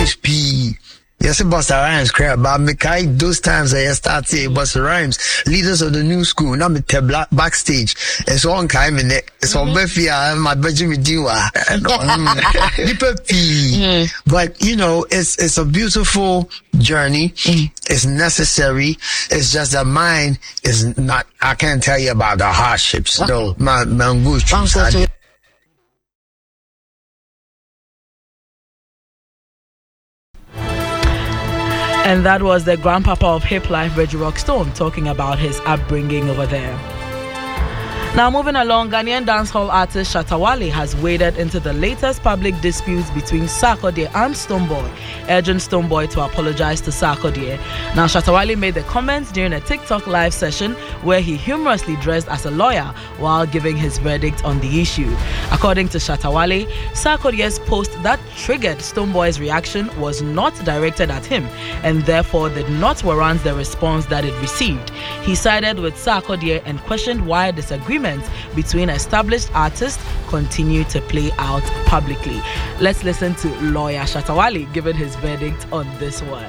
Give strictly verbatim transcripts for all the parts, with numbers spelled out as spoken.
English P. Yes, Busta Rhymes crap, but me kai those times I started Busta Rhymes, leaders of the new school. Now me te black backstage. It's on kai me ne. It's on Buffy. My budget me do ah. But you know, it's it's a beautiful journey. Mm. It's necessary. It's just that mine is not. I can't tell you about the hardships. Okay. No, my my good. And that was the grandpapa of hip life, Reggie Rockstone, talking about his upbringing over there. Now moving along, Ghanaian dancehall artist Shatta Wale has waded into the latest public disputes between Sarkodie and Stonebwoy, urging Stonebwoy to apologize to Sarkodie. Now Shatta Wale made the comments during a TikTok live session where he humorously dressed as a lawyer while giving his verdict on the issue. According to Shatta Wale, Sarkodie's post that triggered Stonebwoy's reaction was not directed at him and therefore did not warrant the response that it received. He sided with Sarkodie and questioned why disagreement between established artists continue to play out publicly. Let's listen to lawyer Shatta Wale giving his verdict on this one.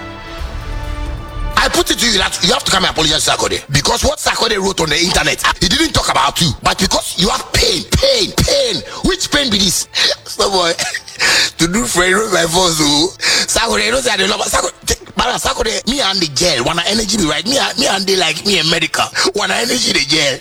I put it to you that you have to come and apologize to Sarkodie, because what Sarkodie wrote on the internet, he didn't talk about you, but because you have pain, pain, pain. Which pain be this? So boy, to do friend with my voice, Sarkodie, you know say I don't love Sarkodie. But Sarkodie, me and the jail, wanna energy be right. Me, me and they like me and medical, wanna energy the jail.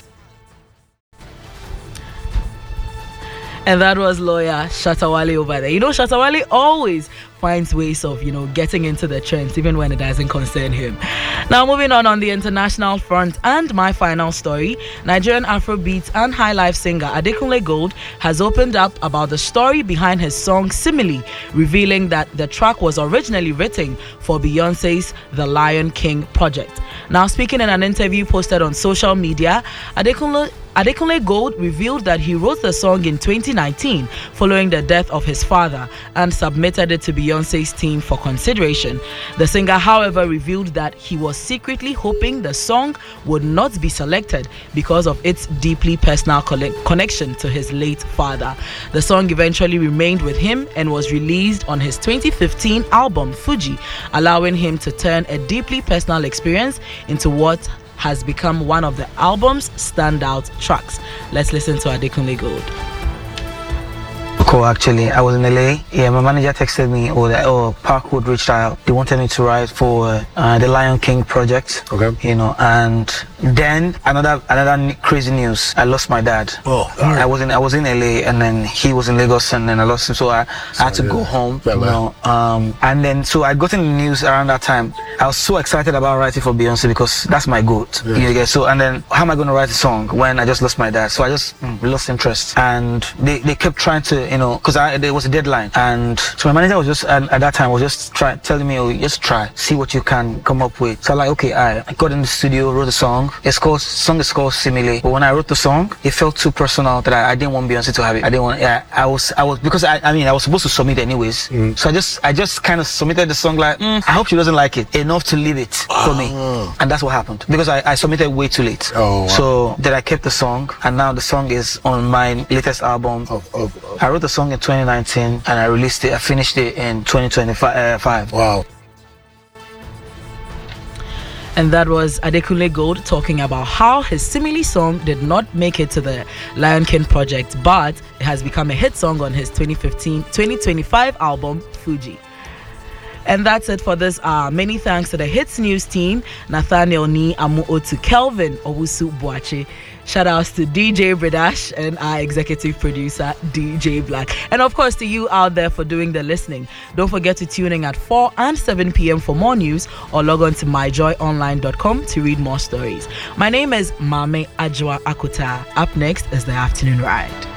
And that was lawyer Shatta Wale over there. You know, Shatta Wale always finds ways of, you know, getting into the trends even when it doesn't concern him. Now moving on on the international front, and my final story, Nigerian Afrobeat and High Life singer Adekunle Gold has opened up about the story behind his song Simile, revealing that the track was originally written for Beyonce's The Lion King project. Now speaking in an interview posted on social media, Adekunle Adekunle Gold revealed that he wrote the song in twenty nineteen following the death of his father and submitted it to Beyonce's team for consideration. The singer, however, revealed that he was secretly hoping the song would not be selected because of its deeply personal connection to his late father. The song eventually remained with him and was released on his twenty fifteen album Fuji, allowing him to turn a deeply personal experience into what has become one of the album's standout tracks. Let's listen to Adekunle Gold. Cool, actually, I was in L A. Yeah, my manager texted me, or the oh, Parkwood reached out. They wanted me to write for uh, the Lion King project. Okay. You know, and then another another crazy news. I lost my dad. Oh. Right. I was in I was in L A, and then he was in Lagos, and then I lost him. So I, I had to go home. Yeah, you know, um, and then so I'd gotten the news around that time. I was so excited about writing for Beyonce because that's my goat. Yeah. You know, so and then how am I going to write a song when I just lost my dad? So I just mm, lost interest, and they they kept trying to, you know. Because there was a deadline, and so my manager was just at, at that time was just try, telling me, oh, just try, see what you can come up with. So I'm like, okay, I, I got in the studio, wrote a song. It's called song is called Simile. But when I wrote the song, it felt too personal that I, I didn't want Beyonce to have it. I didn't want. Yeah, I was I was because I, I mean I was supposed to submit anyways. Mm. So I just I just kind of submitted the song like mm, I hope she doesn't like it enough to leave it oh. for me, and that's what happened because I, I submitted way too late. Oh, wow. So then I kept the song, and now the song is on my latest album. Oh, oh, oh. I wrote the song in twenty nineteen and I released it. I finished it in twenty twenty-five. Wow. And that was Adekunle Gold talking about how his Simile song did not make it to the Lion King project, but it has become a hit song on his twenty fifteen twenty twenty-five album Fuji. And that's it for this hour. Uh, many thanks to the Hits News team, Nathaniel Ni Amuotu, Kelvin Owusu Boache. Shout outs to D J Bredash and our executive producer, D J Black. And of course to you out there for doing the listening. Don't forget to tune in at four and seven p.m. for more news, or log on to my joy online dot com to read more stories. My name is Mame Ajwa Akuta. Up next is the Afternoon Ride.